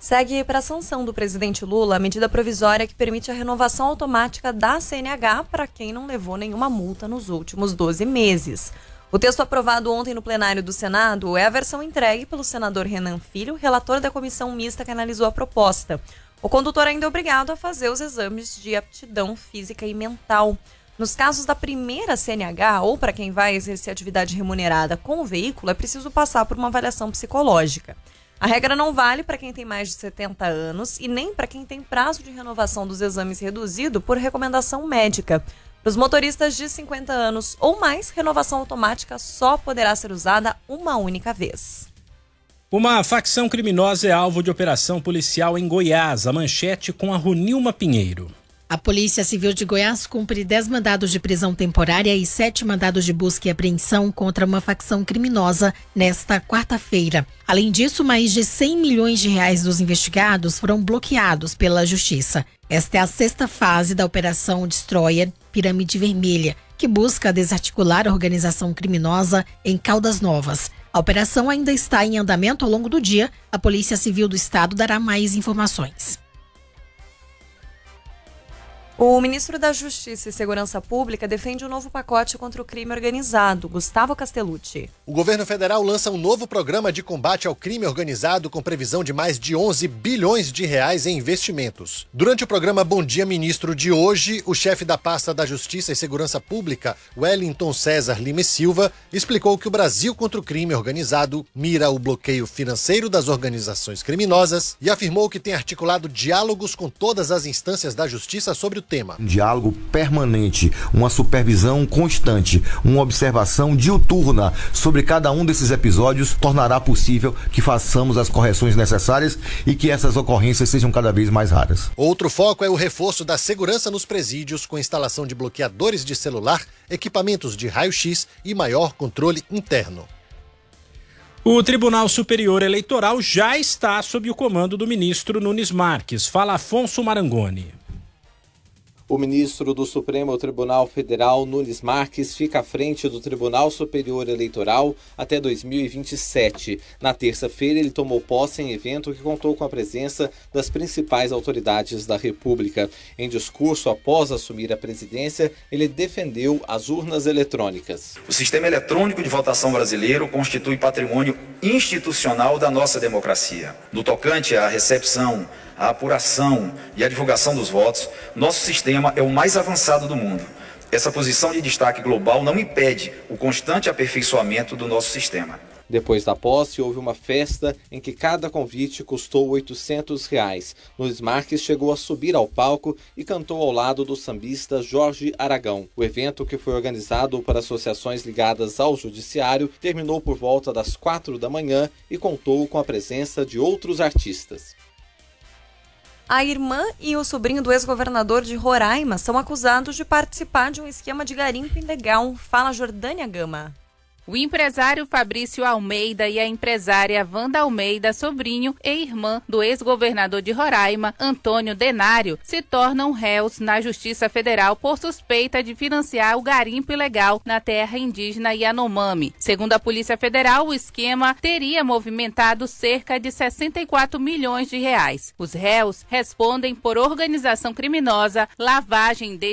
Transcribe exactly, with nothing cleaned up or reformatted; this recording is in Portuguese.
Segue para a sanção do presidente Lula a medida provisória que permite a renovação automática da C N H para quem não levou nenhuma multa nos últimos doze meses. O texto aprovado ontem no plenário do Senado é a versão entregue pelo senador Renan Filho, relator da comissão mista que analisou a proposta. O condutor ainda é obrigado a fazer os exames de aptidão física e mental. Nos casos da primeira C N H, ou para quem vai exercer atividade remunerada com o veículo, é preciso passar por uma avaliação psicológica. A regra não vale para quem tem mais de setenta anos e nem para quem tem prazo de renovação dos exames reduzido por recomendação médica. Para os motoristas de cinquenta anos ou mais, renovação automática só poderá ser usada uma única vez. Uma facção criminosa é alvo de operação policial em Goiás. A manchete com a Runilma Pinheiro. A Polícia Civil de Goiás cumpre dez mandados de prisão temporária e sete mandados de busca e apreensão contra uma facção criminosa nesta quarta-feira. Além disso, mais de cem milhões de reais dos investigados foram bloqueados pela Justiça. Esta é a sexta fase da Operação Destroyer Pirâmide Vermelha, que busca desarticular a organização criminosa em Caldas Novas. A operação ainda está em andamento ao longo do dia. A Polícia Civil do Estado dará mais informações. O ministro da Justiça e Segurança Pública defende um novo pacote contra o crime organizado. Gustavo Castellucci. O governo federal lança um novo programa de combate ao crime organizado com previsão de mais de onze bilhões de reais em investimentos. Durante o programa Bom Dia Ministro de hoje, o chefe da pasta da Justiça e Segurança Pública, Wellington César Lima e Silva, explicou que o Brasil contra o crime organizado mira o bloqueio financeiro das organizações criminosas e afirmou que tem articulado diálogos com todas as instâncias da justiça sobre o tema. Um diálogo permanente, uma supervisão constante, uma observação diuturna sobre cada um desses episódios tornará possível que façamos as correções necessárias e que essas ocorrências sejam cada vez mais raras. Outro foco é o reforço da segurança nos presídios com instalação de bloqueadores de celular, equipamentos de raio-x e maior controle interno. O Tribunal Superior Eleitoral já está sob o comando do ministro Nunes Marques. Fala Afonso Marangoni. O ministro do Supremo Tribunal Federal, Nunes Marques, fica à frente do Tribunal Superior Eleitoral até dois mil e vinte e sete. Na terça-feira, ele tomou posse em evento que contou com a presença das principais autoridades da República. Em discurso após assumir a presidência, ele defendeu as urnas eletrônicas. O sistema eletrônico de votação brasileiro constitui patrimônio institucional da nossa democracia. No tocante à recepção, a apuração e a divulgação dos votos, nosso sistema é o mais avançado do mundo. Essa posição de destaque global não impede o constante aperfeiçoamento do nosso sistema. Depois da posse, houve uma festa em que cada convite custou oitocentos reais. Nunes Marques chegou a subir ao palco e cantou ao lado do sambista Jorge Aragão. O evento, que foi organizado por associações ligadas ao judiciário, terminou por volta das quatro da manhã e contou com a presença de outros artistas. A irmã e o sobrinho do ex-governador de Roraima são acusados de participar de um esquema de garimpo ilegal. Fala Jordânia Gama. O empresário Fabrício Almeida e a empresária Wanda Almeida, sobrinho e irmã do ex-governador de Roraima, Antônio Denário, se tornam réus na Justiça Federal por suspeita de financiar o garimpo ilegal na terra indígena Yanomami. Segundo a Polícia Federal, o esquema teria movimentado cerca de sessenta e quatro milhões de reais. Os réus respondem por organização criminosa, lavagem de